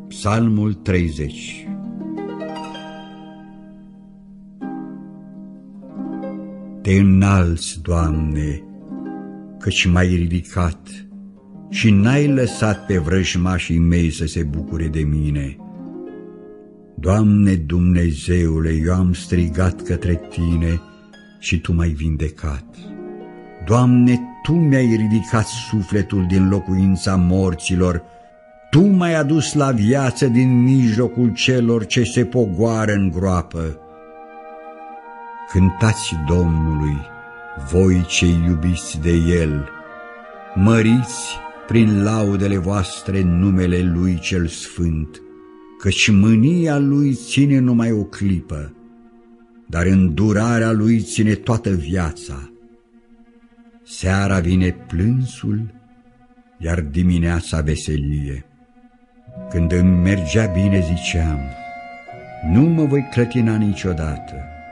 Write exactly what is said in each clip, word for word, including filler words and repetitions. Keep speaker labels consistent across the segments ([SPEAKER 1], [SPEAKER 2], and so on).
[SPEAKER 1] Psalmul treizeci. Te înalți, Doamne, căci m-ai ridicat și n-ai lăsat pe vrăjmașii mei să se bucure de mine. Doamne Dumnezeule, eu am strigat către Tine și Tu m-ai vindecat. Doamne, Tu mi-ai ridicat sufletul din locuința morților, Tu m-ai adus la viață din mijlocul celor ce se pogoară în groapă. Cântați Domnului, voi cei iubiți de El, măriți prin laudele voastre numele Lui cel Sfânt, căci mânia Lui ține numai o clipă, dar îndurarea Lui ține toată viața. Seara vine plânsul, iar dimineața veselie. Când îmi mergea bine ziceam, nu mă voi clătina niciodată.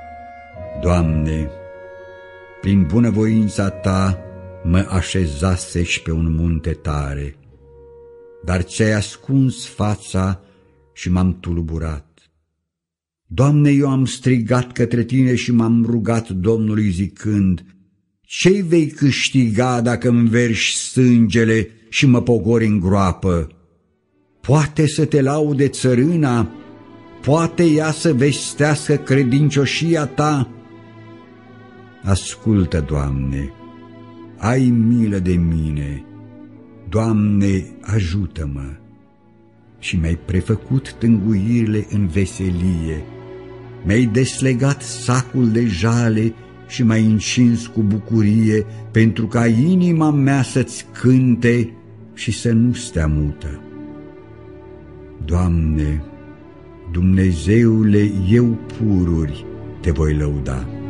[SPEAKER 1] Doamne, prin bunăvoința Ta mă așezasești pe un munte tare, dar ți-ai ascuns fața și m-am tulburat. Doamne, eu am strigat către Tine și m-am rugat Domnului zicând, ce vei câștiga dacă îmi verși sângele și mă pogori în groapă? Poate să te laude țărâna? Poate ea să vestească credincioșia Ta? Ascultă, Doamne, ai milă de mine, Doamne, ajută-mă! Și mi-ai prefăcut tânguirile în veselie, mi-ai deslegat sacul de jale și m-ai încins cu bucurie, pentru ca inima mea să-ți cânte și să nu stea mută. Doamne, Dumnezeule, eu pururi Te voi lăuda.